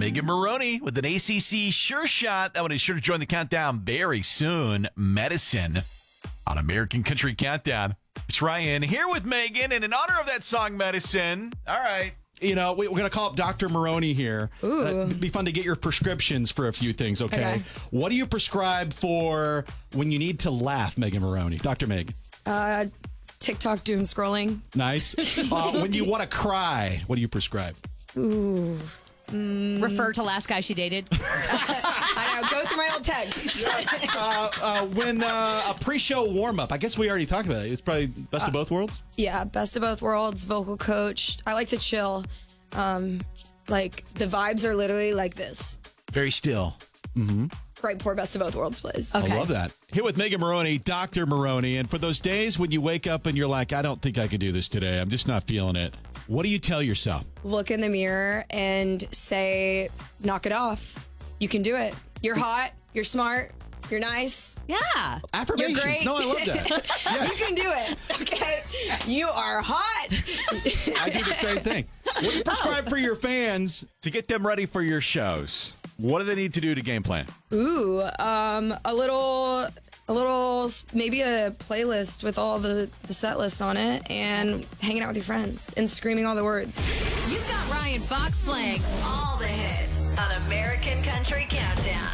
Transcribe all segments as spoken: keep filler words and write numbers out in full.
Megan Maroney with an A C C Sure Shot. That one is sure to join the countdown very soon. Medicine on American Country Countdown. It's Ryan here with Megan, and in honor of that song, Medicine. All right. You know, we, we're going to call up Doctor Maroney here. Ooh. Uh, it'd be fun to get your prescriptions for a few things, okay? Okay. What do you prescribe for when you need to laugh, Megan Maroney? Doctor Meg. Uh, TikTok doom scrolling. Nice. Uh, when you want to cry, what do you prescribe? Ooh. Refer to last guy she dated. I know. Go through my old texts. uh, uh, when uh, a pre-show warm-up, I guess we already talked about it. It's probably best of both worlds? Yeah, best of both worlds, vocal coach. I like to chill. Um, like, the vibes are literally like this. Very still. Mm-hmm. Right before best of both worlds plays. Okay. I love that. Here with Megan Maroney, Doctor Maroney. And for those days when you wake up and you're like, I don't think I can do this today. I'm just not feeling it. What do you tell yourself? Look in the mirror and say, knock it off. You can do it. You're hot. You're smart. You're nice. Yeah. Affirmations. You're great. No, I love that. Yes. You can do it. Okay. You are hot. I do the same thing. What do you prescribe for your fans? To get them ready for your shows, what do they need to do to game plan? Ooh, um, a little, a little, maybe a playlist with all the, the set lists on it and hanging out with your friends and screaming all the words. You've got Ryan Fox playing all the hits on American Country Countdown.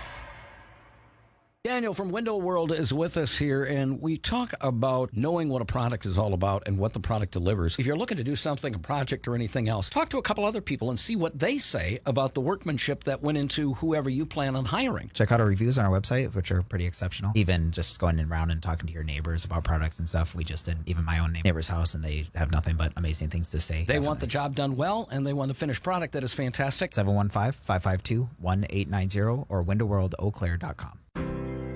Daniel from Window World is with us here, and we talk about knowing what a product is all about and what the product delivers. If you're looking to do something, a project or anything else, talk to a couple other people and see what they say about the workmanship that went into whoever you plan on hiring. Check out our reviews on our website, which are pretty exceptional. Even just going around and talking to your neighbors about products and stuff. We just did even my own neighbor's house, and they have nothing but amazing things to say. They Definitely. want the job done well, and they want a finished product that is fantastic. seven one five, five five two, one eight nine zero or window world eau claire dot com.